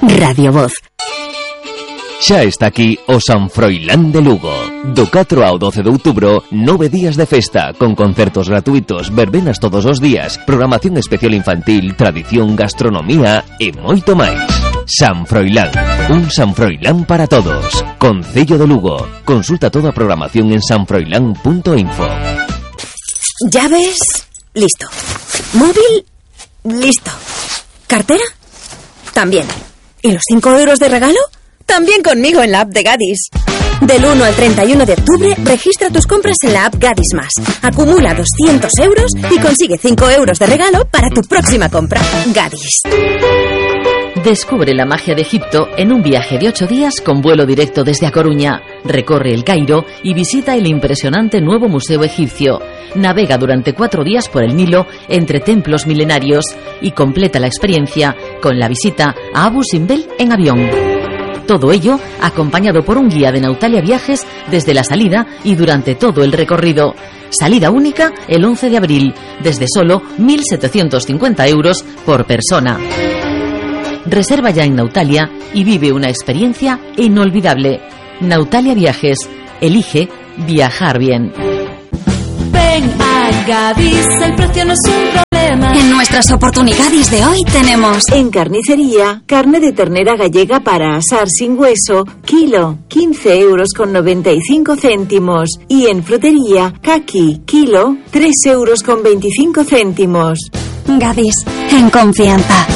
Radio Voz. Xa está aquí o San Froilán de Lugo. Do 4 ao 12 de outubro, 9 días de festa, con concertos gratuitos, verbenas todos os días, programación especial infantil, tradición, gastronomía e moito máis. San Froilán, un San Froilán para todos. Concello de Lugo. Consulta toda a programación en sanfroilán.info. ¿Llaves? Listo. ¿Móvil? Listo. ¿Cartera? También. ¿Y los 5 euros de regalo? También conmigo en la app de Gadis. Del 1 al 31 de octubre, registra tus compras en la app Gadis Más. Acumula 200 euros y consigue 5 euros de regalo para tu próxima compra. Gadis. Descubre la magia de Egipto en un viaje de 8 días con vuelo directo desde A Coruña. Recorre el Cairo y visita el impresionante nuevo Museo Egipcio. Navega durante 4 días por el Nilo entre templos milenarios y completa la experiencia con la visita a Abu Simbel en avión. Todo ello acompañado por un guía de Nautalia Viajes desde la salida y durante todo el recorrido. Salida única el 11 de abril, desde solo 1.750 euros por persona. Reserva ya en Nautalia y vive una experiencia inolvidable. Nautalia Viajes. Elige viajar bien. Ven a Gadis, el precio no es un problema. En nuestras oportunidades de hoy tenemos... En carnicería, carne de ternera gallega para asar sin hueso, kilo, 15 euros con 95 céntimos. Y en frutería, caqui, kilo, 3 euros con 25 céntimos. Gadis, en confianza.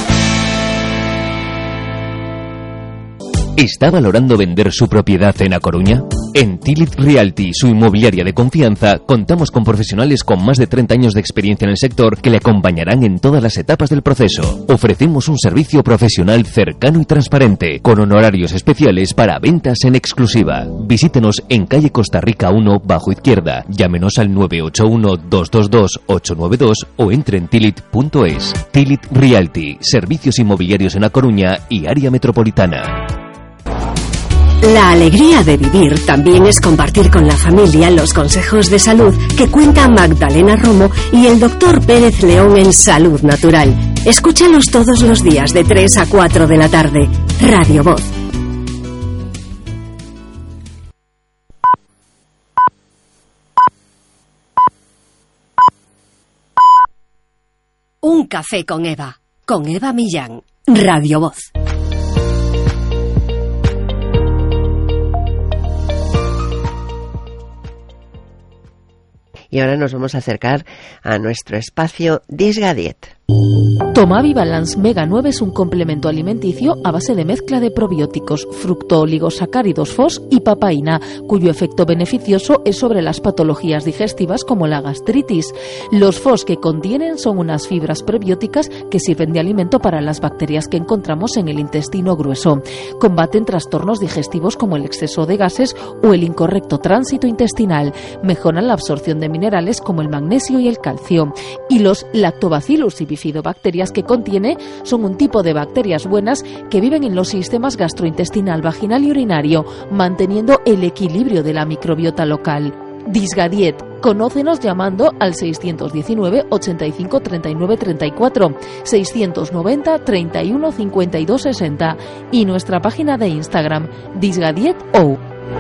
¿Está valorando vender su propiedad en A Coruña? En Tilit Realty, su inmobiliaria de confianza, contamos con profesionales con más de 30 años de experiencia en el sector que le acompañarán en todas las etapas del proceso. Ofrecemos un servicio profesional cercano y transparente, con honorarios especiales para ventas en exclusiva. Visítenos en calle Costa Rica 1, bajo izquierda. Llámenos al 981-222-892 o entre en tilit.es. Tilit Realty, servicios inmobiliarios en A Coruña y área metropolitana. La alegría de vivir también es compartir con la familia los consejos de salud que cuenta Magdalena Romo y el Dr. Pérez León en Salud Natural. Escúchalos todos los días de 3 a 4 de la tarde. Radio Voz. Un café con Eva Millán. Radio Voz. Y ahora nos vamos a acercar a nuestro espacio Disgadiet. Tomavi Balance Mega 9 es un complemento alimenticio a base de mezcla de probióticos, fructooligosacáridos FOS y papaína, cuyo efecto beneficioso es sobre las patologías digestivas como la gastritis. Los FOS que contienen son unas fibras prebióticas que sirven de alimento para las bacterias que encontramos en el intestino grueso. Combaten trastornos digestivos como el exceso de gases o el incorrecto tránsito intestinal. Mejoran la absorción de minerales como el magnesio y el calcio. Y los lactobacillus y bifidobacterias que contiene son un tipo de bacterias buenas que viven en los sistemas gastrointestinal, vaginal y urinario, manteniendo el equilibrio de la microbiota local. Disgadiet. Conócenos llamando al 619 85 39 34, 690 31 52 60 y nuestra página de Instagram, DisgadietO.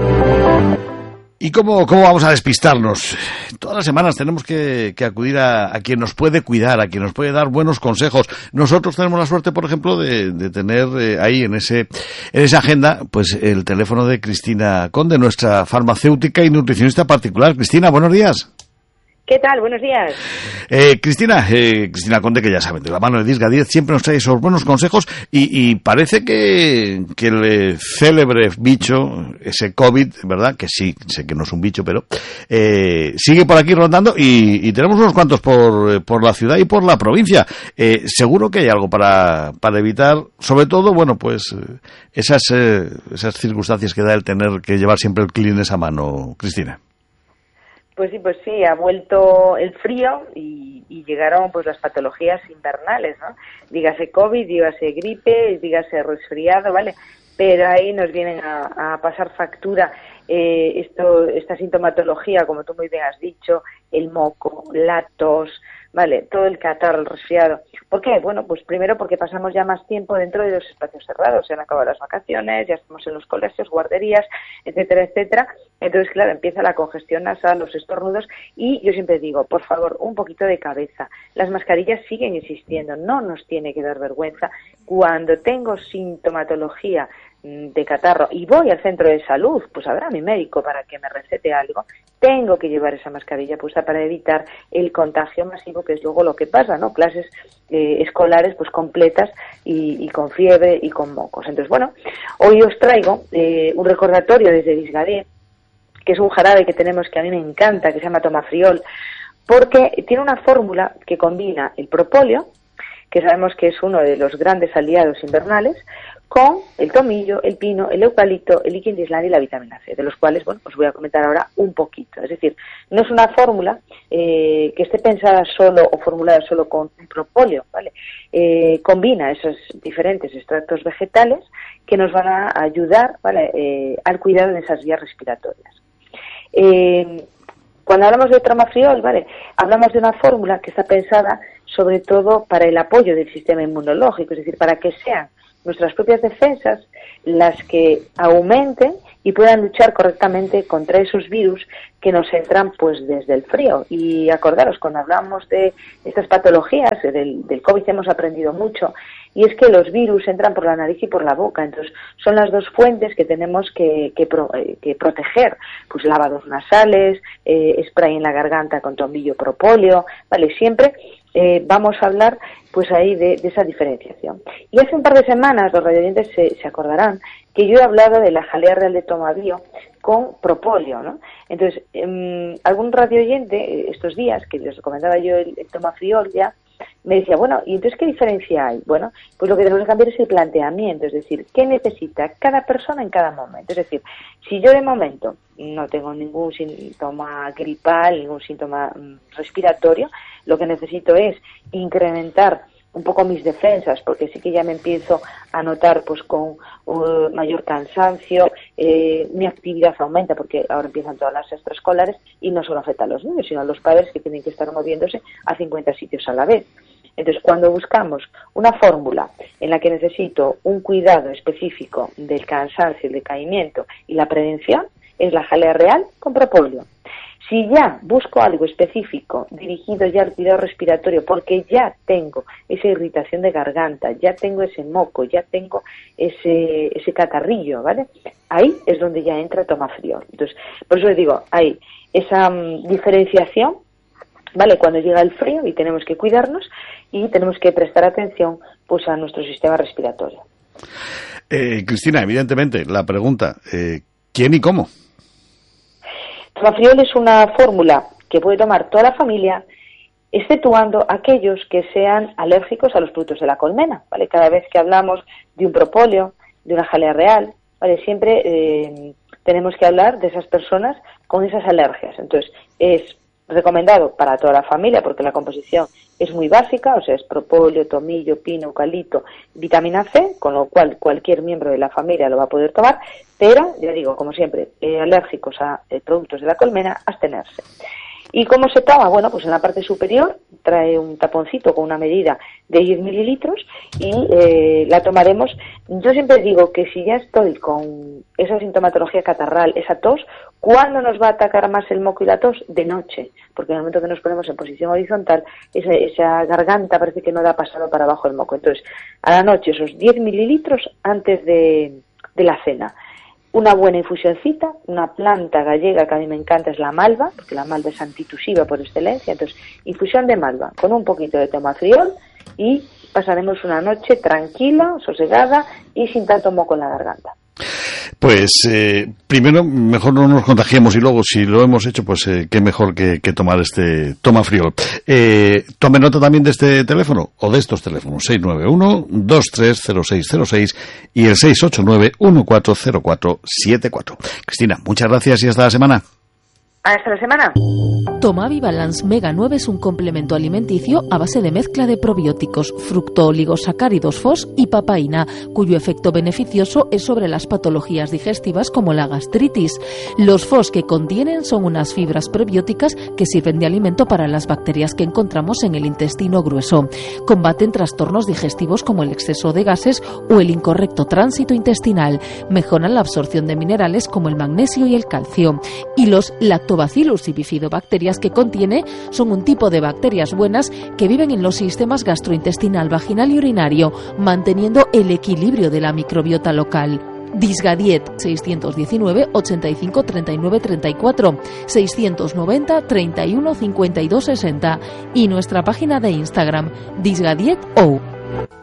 ¿Y cómo vamos a despistarnos? Todas las semanas tenemos que acudir a quien nos puede cuidar, a quien nos puede dar buenos consejos. Nosotros tenemos la suerte, por ejemplo, de tener ahí en esa agenda pues el teléfono de Cristina Conde, nuestra farmacéutica y nutricionista particular. Cristina, buenos días. ¿Qué tal? Buenos días. Cristina Conde, que ya saben, de la mano de Disgadiet, siempre nos trae esos buenos consejos y parece que el célebre bicho, ese COVID, ¿verdad? Que sí, sé que no es un bicho, pero sigue por aquí rondando y tenemos unos cuantos por la ciudad y por la provincia. Seguro que hay algo para evitar, sobre todo, bueno, pues esas circunstancias que da el tener que llevar siempre el Kleenex a mano, Cristina. Pues sí, ha vuelto el frío y llegaron pues las patologías invernales, ¿no? Dígase COVID, dígase gripe, dígase resfriado, ¿vale? Pero ahí nos vienen a pasar factura esta sintomatología, como tú muy bien has dicho, el moco, la tos, ¿vale? Todo el catarro, el resfriado. ¿Por qué? Bueno, pues primero porque pasamos ya más tiempo dentro de los espacios cerrados, se han acabado las vacaciones, ya estamos en los colegios, guarderías, etcétera, etcétera. Entonces, claro, empieza la congestión nasal, los estornudos, y yo siempre digo, por favor, un poquito de cabeza. Las mascarillas siguen existiendo, no nos tiene que dar vergüenza. Cuando tengo sintomatología de catarro y voy al centro de salud, pues habrá mi médico para que me recete algo, tengo que llevar esa mascarilla puesta para evitar el contagio masivo, que es luego lo que pasa, ¿no? Clases escolares pues completas y con fiebre y con mocos. Entonces, bueno, hoy os traigo un recordatorio desde Bisgadí, que es un jarabe que tenemos que a mí me encanta, que se llama Tomafriol, porque tiene una fórmula que combina el propóleo, que sabemos que es uno de los grandes aliados invernales, con el tomillo, el pino, el eucalipto, el liquidislan y la vitamina C, de los cuales, bueno, os voy a comentar ahora un poquito. Es decir, no es una fórmula que esté pensada solo o formulada solo con un propóleo, ¿vale? Combina esos diferentes extractos vegetales que nos van a ayudar, ¿vale? Al cuidado de esas vías respiratorias. Cuando hablamos de Tomafriol, ¿vale? Hablamos de una fórmula que está pensada sobre todo para el apoyo del sistema inmunológico, es decir, para que sean nuestras propias defensas las que aumenten y puedan luchar correctamente contra esos virus que nos entran pues desde el frío. Y acordaros, cuando hablamos de estas patologías del COVID hemos aprendido mucho, y es que los virus entran por la nariz y por la boca. Entonces son las dos fuentes que tenemos que proteger, pues lavados nasales, spray en la garganta con tomillo, propóleo, vale, siempre vamos a hablar pues ahí de esa diferenciación. Y hace un par de semanas los radioyentes se acordarán que yo he hablado de la jalea real de Tomabio con propóleo, ¿no? Entonces, algún radioyente estos días, que les recomendaba yo el Tomafriol ya, me decía, bueno, ¿y entonces qué diferencia hay? Bueno, pues lo que tenemos que cambiar es el planteamiento, es decir, ¿qué necesita cada persona en cada momento? Es decir, si yo de momento no tengo ningún síntoma gripal, ningún síntoma respiratorio, lo que necesito es incrementar un poco mis defensas, porque sí que ya me empiezo a notar pues con mayor cansancio, mi actividad aumenta porque ahora empiezan todas las extraescolares y no solo afecta a los niños, sino a los padres que tienen que estar moviéndose a 50 sitios a la vez. Entonces, cuando buscamos una fórmula en la que necesito un cuidado específico del cansancio, el decaimiento y la prevención, es la jalea real con propóleo. Si ya busco algo específico dirigido ya al cuidado respiratorio, porque ya tengo esa irritación de garganta, ya tengo ese moco, ya tengo ese catarrillo, ¿vale? Ahí es donde ya entra Tomafriol. Entonces, por eso les digo, hay esa diferenciación, ¿vale? Cuando llega el frío y tenemos que cuidarnos y tenemos que prestar atención pues a nuestro sistema respiratorio. Cristina, evidentemente, la pregunta, ¿quién y cómo? Tomafriol es una fórmula que puede tomar toda la familia, exceptuando aquellos que sean alérgicos a los productos de la colmena, ¿vale? Cada vez que hablamos de un propóleo, de una jalea real, ¿vale? Siempre tenemos que hablar de esas personas con esas alergias. Entonces, es recomendado para toda la familia porque la composición es muy básica, o sea, es propóleo, tomillo, pino, eucalipto, vitamina C, con lo cual cualquier miembro de la familia lo va a poder tomar, pero, ya digo, como siempre, alérgicos a productos de la colmena, abstenerse. ¿Y cómo se toma? Bueno, pues en la parte superior trae un taponcito con una medida de 10 mililitros y la tomaremos. Yo siempre digo que si ya estoy con esa sintomatología catarral, esa tos, ¿cuándo nos va a atacar más el moco y la tos? De noche, porque en el momento que nos ponemos en posición horizontal, esa garganta parece que no da pasado para abajo el moco. Entonces, a la noche esos 10 mililitros antes de la cena. Una buena infusioncita, una planta gallega que a mí me encanta es la malva, porque la malva es antitusiva por excelencia, entonces infusión de malva con un poquito de Tomafriol y pasaremos una noche tranquila, sosegada y sin tanto moco en la garganta. Pues primero, mejor no nos contagiemos y luego, si lo hemos hecho, pues qué mejor que tomar este Tomafriol. Tome nota también de este teléfono, o de estos teléfonos, 691-230606 y el 689-140474. Cristina, muchas gracias y hasta la semana. Hasta la semana. Tomavibalance Mega 9 es un complemento alimenticio a base de mezcla de probióticos, fructooligosacáridos FOS y papaína, cuyo efecto beneficioso es sobre las patologías digestivas como la gastritis. Los FOS que contienen son unas fibras prebióticas que sirven de alimento para las bacterias que encontramos en el intestino grueso. Combaten trastornos digestivos como el exceso de gases o el incorrecto tránsito intestinal. Mejoran la absorción de minerales como el magnesio y el calcio. Y los Lactobacillus y bifidobacterias que contiene son un tipo de bacterias buenas que viven en los sistemas gastrointestinal, vaginal y urinario, manteniendo el equilibrio de la microbiota local. Disgadiet 619 85 39 34 690 31 52 60 y nuestra página de Instagram Disgadiet.